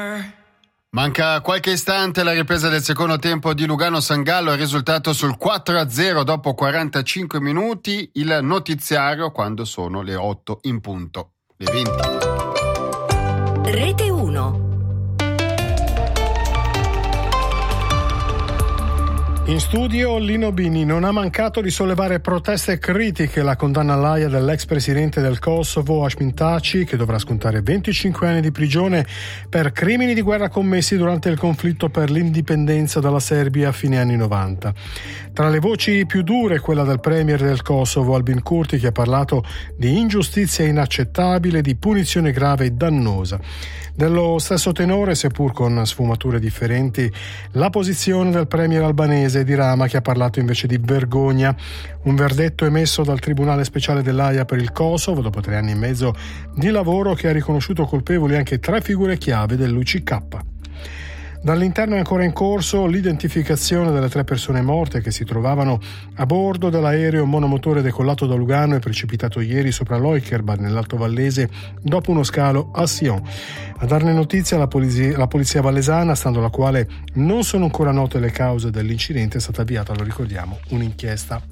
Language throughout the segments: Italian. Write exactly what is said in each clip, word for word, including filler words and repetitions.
Manca qualche istante la ripresa del secondo tempo di Lugano-San Gallo, il risultato sul quattro a zero dopo quarantacinque minuti, il notiziario quando sono le otto in punto, le venti. Rete uno. In studio Lino Bini. Non ha mancato di sollevare proteste critiche la condanna all'Aia dell'ex presidente del Kosovo Hashim Thaçi, che dovrà scontare venticinque anni di prigione per crimini di guerra commessi durante il conflitto per l'indipendenza della Serbia a fine anni novanta. Tra le voci più dure quella del premier del Kosovo Albin Kurti, che ha parlato di ingiustizia inaccettabile, di punizione grave e dannosa. Dello stesso tenore, seppur con sfumature differenti, la posizione del premier albanese Di Rama, che ha parlato invece di vergogna. Un verdetto emesso dal Tribunale Speciale dell'Aia per il Kosovo dopo tre anni e mezzo di lavoro, che ha riconosciuto colpevoli anche tre figure chiave dell'U C K. Dall'interno è ancora in corso l'identificazione delle tre persone morte che si trovavano a bordo dell'aereo monomotore decollato da Lugano e precipitato ieri sopra Leukerbad nell'Alto Vallese dopo uno scalo a Sion. A darne notizia la polizia, la polizia vallesana, stando alla quale non sono ancora note le cause dell'incidente, è stata avviata, lo ricordiamo, un'inchiesta.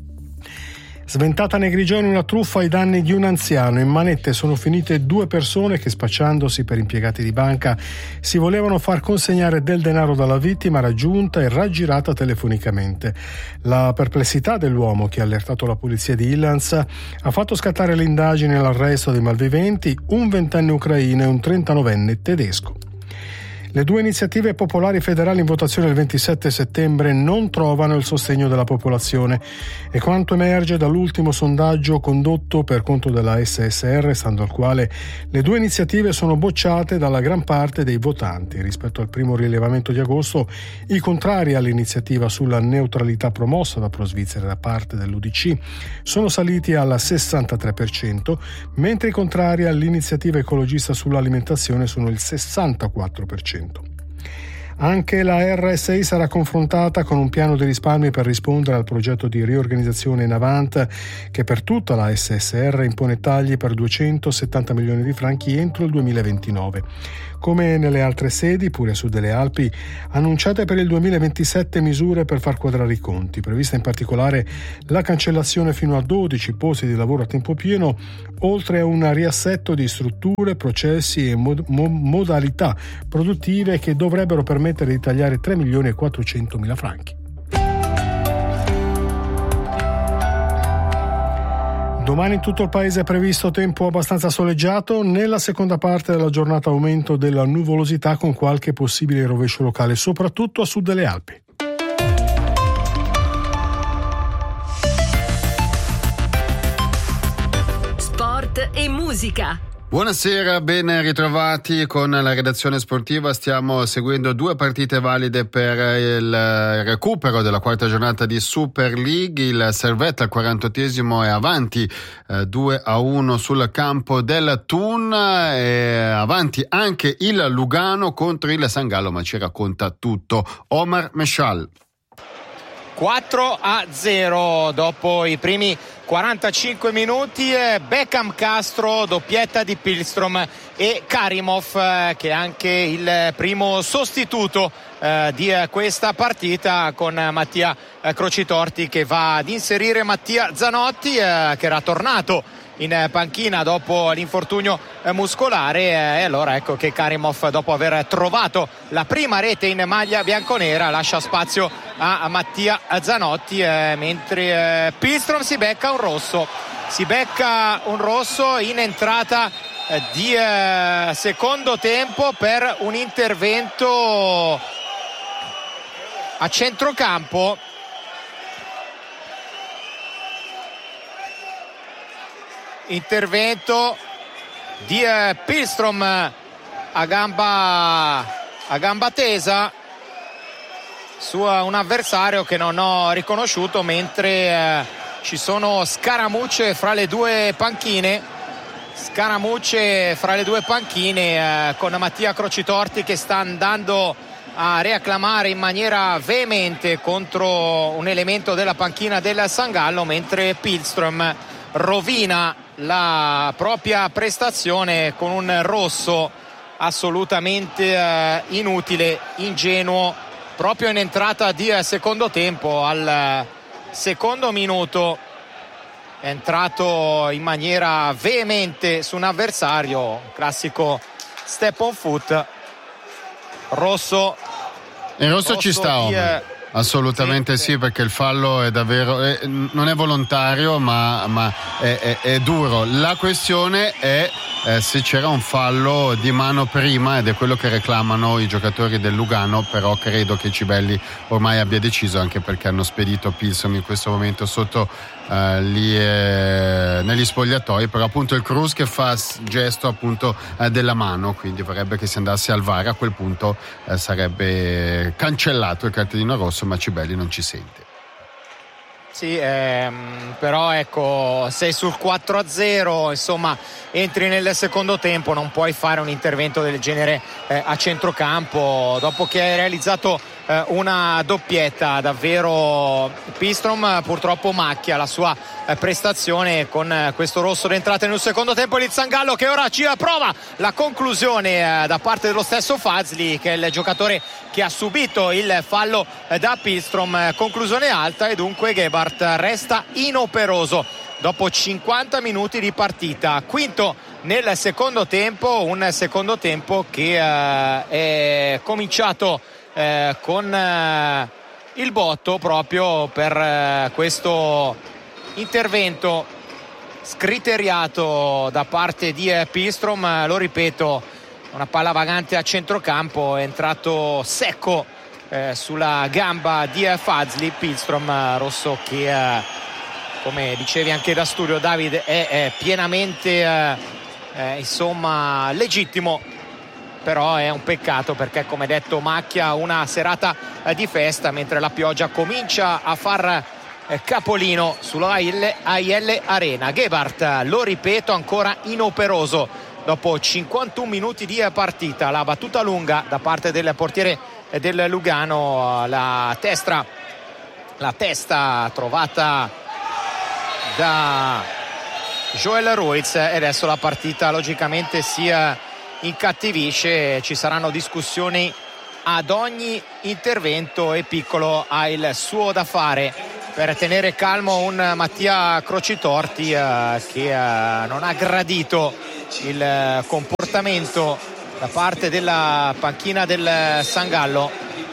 Sventata nei Grigioni una truffa ai danni di un anziano. In manette sono finite due persone che, spacciandosi per impiegati di banca, si volevano far consegnare del denaro dalla vittima raggiunta e raggirata telefonicamente. La perplessità dell'uomo, che ha allertato la polizia di Ilans, ha fatto scattare le indagini e l'arresto dei malviventi, un ventenne ucraino e un trentanovenne tedesco. Le due iniziative popolari federali in votazione il ventisette settembre non trovano il sostegno della popolazione, e quanto emerge dall'ultimo sondaggio condotto per conto della S S R, stando al quale le due iniziative sono bocciate dalla gran parte dei votanti. Rispetto al primo rilevamento di agosto, i contrari all'iniziativa sulla neutralità promossa da Pro Svizzera da parte dell'U D C sono saliti al sessantatré per cento, mentre i contrari all'iniziativa ecologista sull'alimentazione sono il sessantaquattro per cento. Anche la R S I sarà confrontata con un piano di risparmi per rispondere al progetto di riorganizzazione in Avant, che per tutta la S S R impone tagli per duecentosettanta milioni di franchi entro il duemilaventinove. Come nelle altre sedi, pure a sud delle Alpi, annunciate per il duemilaventisette misure per far quadrare i conti, prevista in particolare la cancellazione fino a dodici posti di lavoro a tempo pieno, oltre a un riassetto di strutture, processi e mod- mo- modalità produttive che dovrebbero permettere di tagliare tre milioni e quattrocentomila franchi. Domani in tutto il paese è previsto tempo abbastanza soleggiato. Nella seconda parte della giornata aumento della nuvolosità con qualche possibile rovescio locale, soprattutto a sud delle Alpi. Sport e musica. Buonasera, ben ritrovati con la redazione sportiva. Stiamo seguendo due partite valide per il recupero della quarta giornata di Super League. Il Servette al quarantottesimo è avanti eh, due a uno sul campo del Thun, e avanti anche il Lugano contro il San Gallo, ma ci racconta tutto Omar Meshal. quattro a zero dopo i primi quarantacinque minuti. Beckham Castro, doppietta di Pilstrom, e Karimov, che è anche il primo sostituto eh, di questa partita, con Mattia Crocitorti che va ad inserire Mattia Zanotti, eh, che era tornato in panchina dopo l'infortunio muscolare, e allora ecco che Karimov, dopo aver trovato la prima rete in maglia bianconera, lascia spazio a Mattia Zanotti, eh, mentre eh, Pilstrom si becca un rosso si becca un rosso in entrata eh, di eh, secondo tempo per un intervento a centrocampo. Intervento di eh, Pilstrom a gamba a gamba tesa su un avversario che non ho riconosciuto, mentre eh, ci sono scaramucce fra le due panchine scaramucce fra le due panchine eh, con Mattia Crocitorti che sta andando a riacclamare in maniera veemente contro un elemento della panchina del San Gallo, mentre Pilstrom rovina la propria prestazione con un rosso assolutamente eh, inutile, ingenuo, proprio in entrata di eh, secondo tempo, al eh, secondo minuto è entrato in maniera veemente su un avversario, classico step on foot, rosso. Il rosso, rosso ci sta, di, eh, assolutamente sì, sì, perché il fallo è davvero è, non è volontario, ma, ma è, è, è duro. La questione è eh, se c'era un fallo di mano prima, ed è quello che reclamano i giocatori del Lugano, però credo che Cibelli ormai abbia deciso, anche perché hanno spedito Pilsom in questo momento sotto eh, lì eh, negli spogliatoi, però appunto il Cruz che fa gesto appunto eh, della mano, quindi vorrebbe che si andasse al V A R. A quel punto eh, sarebbe cancellato il cartellino rosso, ma Cibelli non ci sente. Sì, ehm, però ecco, sei sul quattro a zero, insomma entri nel secondo tempo, non puoi fare un intervento del genere eh, a centrocampo dopo che hai realizzato eh, una doppietta. Davvero Pilstrom purtroppo macchia la sua eh, prestazione con eh, questo rosso d'entrata nel secondo tempo. Il Sangallo che ora ci prova la conclusione eh, da parte dello stesso Fazli, che è il giocatore che ha subito il fallo eh, da Pilstrom, eh, conclusione alta, e dunque Gebhardt resta inoperoso dopo cinquanta minuti di partita. Quinto nel secondo tempo, un secondo tempo che eh, è cominciato eh, con eh, il botto proprio per eh, questo intervento scriteriato da parte di eh, Pilstrom. Lo ripeto, una palla vagante a centrocampo, è entrato secco eh, sulla gamba di eh, Fazli. Pilstrom, rosso che eh, come dicevi anche da studio David è, è pienamente eh, eh, insomma legittimo, però è un peccato perché, come detto, macchia una serata eh, di festa, mentre la pioggia comincia a far eh, capolino sulla A I L Arena. Gebhardt, lo ripeto, ancora inoperoso dopo cinquantuno minuti di partita. La battuta lunga da parte del portiere del Lugano, la testa la testa trovata da Joel Ruiz, e adesso la partita logicamente si incattivisce. Ci saranno discussioni ad ogni intervento e Piccolo ha il suo da fare per tenere calmo un Mattia Crocitorti eh, che eh, non ha gradito il comportamento da parte della panchina del Sangallo.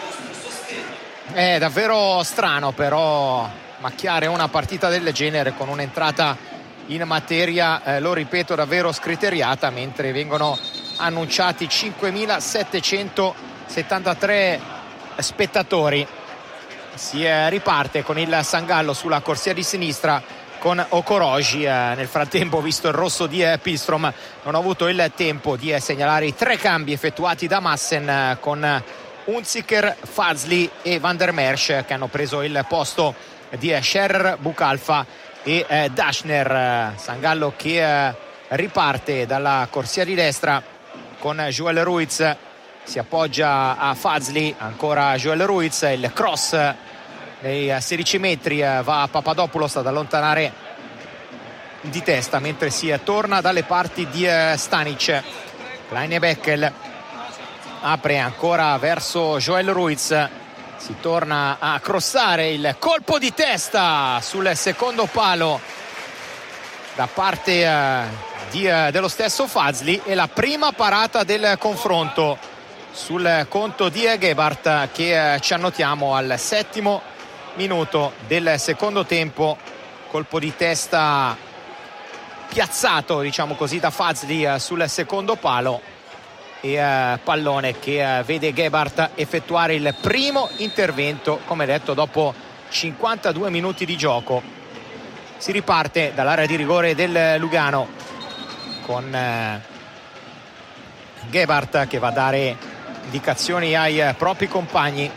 È davvero strano però macchiare una partita del genere con un'entrata in materia, eh, lo ripeto, davvero scriteriata, mentre vengono annunciati cinquemilasettecentosettantatré spettatori. Si eh, riparte con il Sangallo sulla corsia di sinistra con Okoroji. Eh, nel frattempo, visto il rosso di eh, Pilstrom, non ho avuto il tempo di eh, segnalare i tre cambi effettuati da Massen eh, con Unziker, Fazli e Van der Merch, che hanno preso il posto di eh, Scherer, Bucalfa e eh, Dashner. Sangallo che eh, riparte dalla corsia di destra con Joel Ruiz, si appoggia a Fazli, ancora Joel Ruiz, il cross nei sedici metri va a Papadopoulos ad allontanare di testa, mentre si torna dalle parti di Stanic. Kleine Beckel apre ancora verso Joel Ruiz, si torna a crossare, il colpo di testa sul secondo palo da parte di, dello stesso Fazli, e la prima parata del confronto sul conto di Gebhardt, che ci annotiamo al settimo minuto del secondo tempo. Colpo di testa piazzato, diciamo così, da Fazli sul secondo palo, e uh, pallone che uh, vede Gebhardt effettuare il primo intervento, come detto, dopo cinquantadue minuti di gioco. Si riparte dall'area di rigore del Lugano con uh, Gebhardt che va a dare indicazioni ai uh, propri compagni.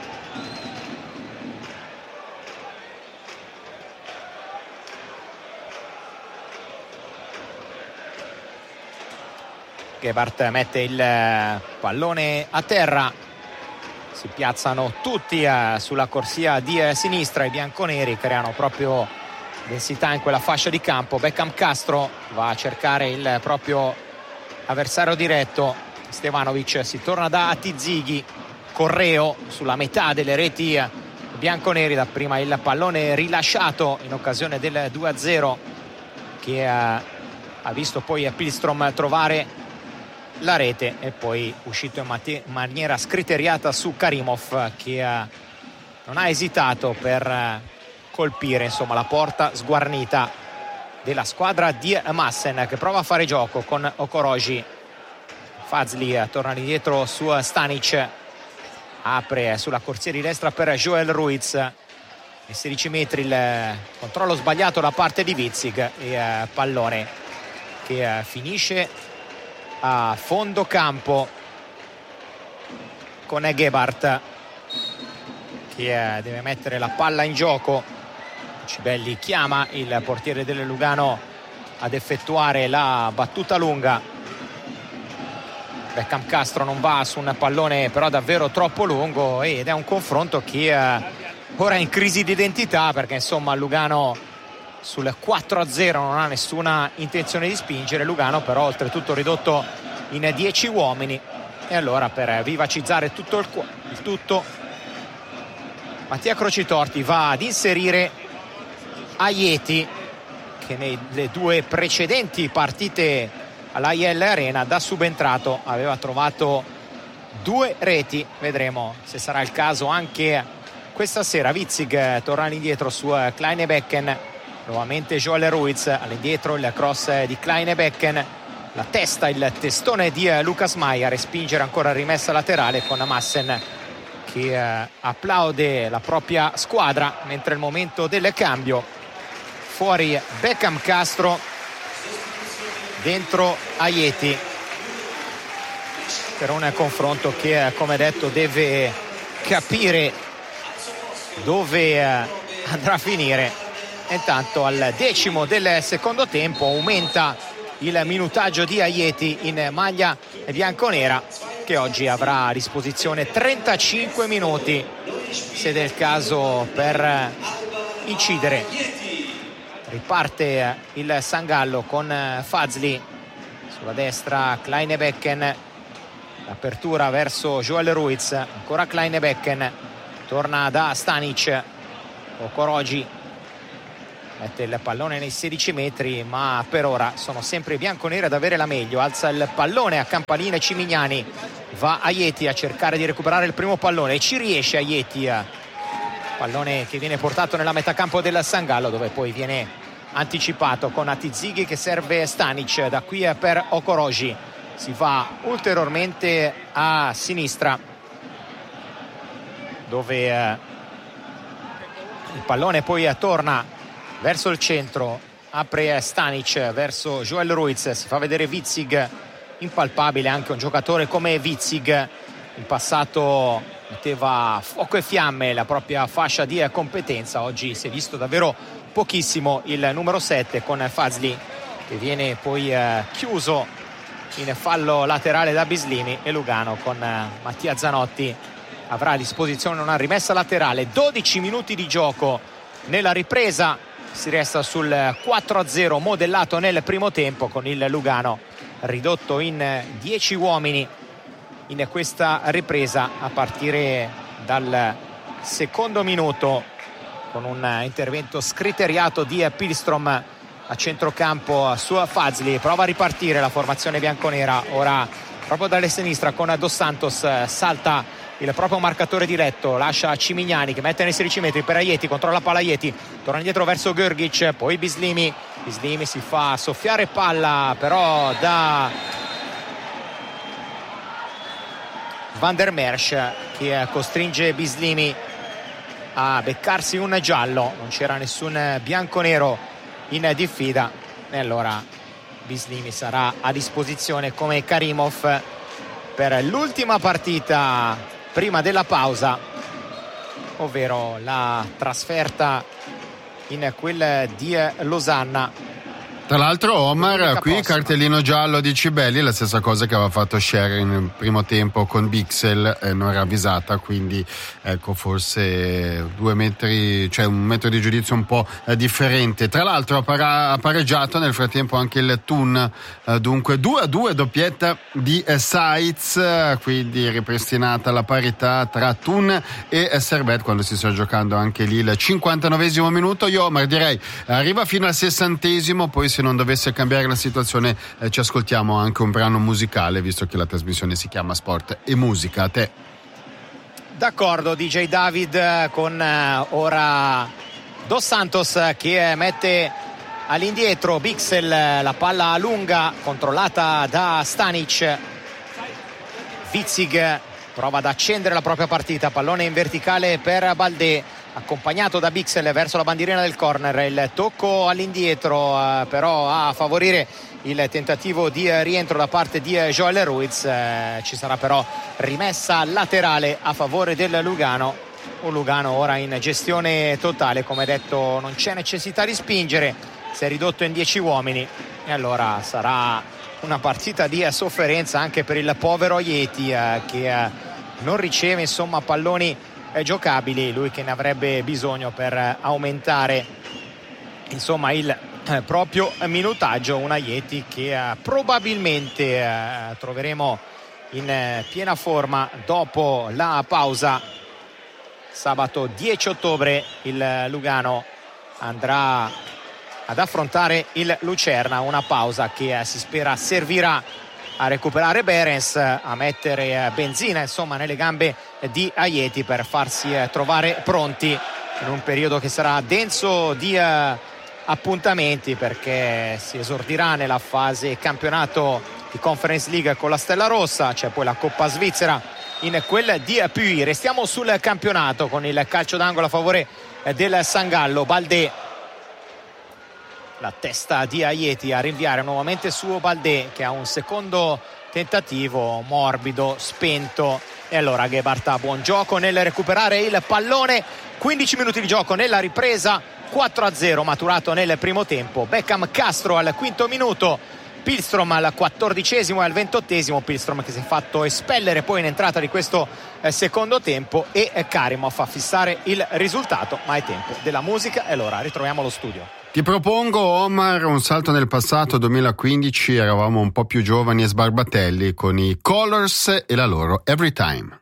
Gebhardt mette il pallone a terra, si piazzano tutti uh, sulla corsia di uh, sinistra. I bianconeri creano proprio densità in quella fascia di campo. Beckham Castro va a cercare il proprio avversario diretto, Stevanovic, si torna da Atizighi, Correo sulla metà delle reti bianconeri, da prima il pallone rilasciato in occasione del due a zero che ha, ha visto poi Pihlstrom trovare la rete e poi uscito in mate- maniera scriteriata su Karimov, che ha, non ha esitato per colpire insomma la porta sguarnita della squadra di Massen, che prova a fare gioco con Okoroji. Fazli torna indietro su Stanic, apre sulla corsia di destra per Joel Ruiz, ai sedici metri il controllo sbagliato da parte di Witzig e pallone che finisce a fondo campo con Gebhardt, che deve mettere la palla in gioco. Cibelli chiama il portiere del Lugano ad effettuare la battuta lunga. Beckham Castro non va su un pallone però davvero troppo lungo, ed è un confronto che eh, ora è in crisi di identità, perché insomma Lugano sul quattro a zero non ha nessuna intenzione di spingere. Lugano però oltretutto ridotto in dieci uomini, e allora per vivacizzare tutto il, il tutto Mattia Crocitorti va ad inserire Ajeti, che nelle due precedenti partite all'A I L Arena da subentrato aveva trovato due reti. Vedremo se sarà il caso anche questa sera. Witzig torna all'indietro su Kleinebecken, nuovamente Joel Ruiz all'indietro, il cross di Kleinebecken, la testa, il testone di Lucas Meyer, respingere ancora rimessa laterale con Massen che eh, applaude la propria squadra, mentre il momento del cambio fuori Beckham Castro, dentro Ajeti, per un confronto che come detto deve capire dove andrà a finire. Intanto al decimo del secondo tempo aumenta il minutaggio di Ajeti in maglia bianconera, che oggi avrà a disposizione trentacinque minuti se del caso per incidere. Riparte il Sangallo con Fazli sulla destra, Kleinebecken, l'apertura verso Joel Ruiz, ancora Kleinebecken, torna da Stanic, Okoroji mette il pallone nei sedici metri, ma per ora sono sempre i bianconeri ad avere la meglio. Alza il pallone a Campaline Cimignani, va Ajeti a cercare di recuperare il primo pallone e ci riesce Ajeti, pallone che viene portato nella metà campo del Sangallo, dove poi viene anticipato con Atizighi che serve Stanic. Da qui per Okoroji si va ulteriormente a sinistra, dove eh, il pallone poi torna verso il centro, apre Stanic verso Joel Ruiz, si fa vedere Witzig, impalpabile anche un giocatore come Witzig, in passato metteva fuoco e fiamme la propria fascia di competenza, oggi si è visto davvero pochissimo il numero sette con Fazli, che viene poi eh, chiuso in fallo laterale da Bislimi, e Lugano con eh, Mattia Zanotti avrà a disposizione una rimessa laterale. Dodici minuti di gioco nella ripresa, si resta sul quattro a zero modellato nel primo tempo, con il Lugano ridotto in dieci uomini in questa ripresa a partire dal secondo minuto, con un intervento scriteriato di Pihlstrom a centrocampo su Fazli. Prova a ripartire la formazione bianconera ora proprio dalle sinistra con Dos Santos, salta il proprio marcatore diretto, lascia Cimignani che mette nei sedici metri per Ajeti, controlla palla Ajeti, torna indietro verso Grgic, poi Bislimi Bislimi si fa soffiare palla però da Van der Merch, che costringe Bislimi a beccarsi un giallo. Non c'era nessun bianconero in diffida, e allora Bislimi sarà a disposizione come Karimov per l'ultima partita prima della pausa, ovvero la trasferta in quel di Losanna, Tra l'altro Omar, qui prossima. Cartellino giallo di Cibelli, la stessa cosa che aveva fatto Scher in primo tempo con Bixel, eh, non era avvisata, quindi ecco forse due metri, cioè un metro di giudizio un po' eh, differente. Tra l'altro ha, para- ha pareggiato nel frattempo anche il Thun, eh, dunque due a due, doppietta di eh, Seitz, eh, quindi ripristinata la parità tra Thun e eh, Servette quando si sta giocando anche lì il cinquantanovesimo minuto. Io Omar direi arriva fino al sessantesimo, poi se non dovesse cambiare la situazione eh, ci ascoltiamo anche un brano musicale, visto che la trasmissione si chiama Sport e Musica. A te. D'accordo, D J David, con uh, ora Dos Santos che mette all'indietro Bixel, la palla lunga controllata da Stanic. Witzig prova ad accendere la propria partita, pallone in verticale per Balde, accompagnato da Bixel verso la bandierina del corner. Il tocco all'indietro eh, però a favorire il tentativo di eh, rientro da parte di eh, Joel Ruiz. Eh, ci sarà però rimessa laterale a favore del Lugano, un Lugano ora in gestione totale, come detto non c'è necessità di spingere, si è ridotto in dieci uomini e allora sarà una partita di eh, sofferenza anche per il povero Aieti eh, che eh, non riceve insomma palloni giocabili, lui che ne avrebbe bisogno per aumentare insomma il eh, proprio minutaggio. Un Aieti che eh, probabilmente eh, troveremo in eh, piena forma dopo la pausa. Sabato dieci ottobre il Lugano andrà ad affrontare il Lucerna, una pausa che eh, si spera servirà a recuperare Berens, a mettere benzina insomma nelle gambe di Aieti per farsi trovare pronti in un periodo che sarà denso di uh, appuntamenti, perché si esordirà nella fase campionato di Conference League con la Stella Rossa, c'è poi la Coppa Svizzera in quel di Puy. Restiamo sul campionato con il calcio d'angolo a favore del Sangallo. Balde, la testa di Aieti a rinviare nuovamente su Balde, che ha un secondo tentativo morbido, spento, e allora Gebhardt ha buon gioco nel recuperare il pallone. Quindici minuti di gioco nella ripresa, quattro a zero maturato nel primo tempo. Beckham Castro al quinto minuto, Pilstrom al quattordicesimo e al ventottesimo. Pilstrom che si è fatto espellere poi in entrata di questo eh, secondo tempo, e eh, Karimov a fissare il risultato. Ma è tempo della musica e allora ritroviamo lo studio. Ti propongo, Omar, un salto nel passato. duemilaquindici, eravamo un po' più giovani e sbarbatelli con i Colors e la loro Every Time.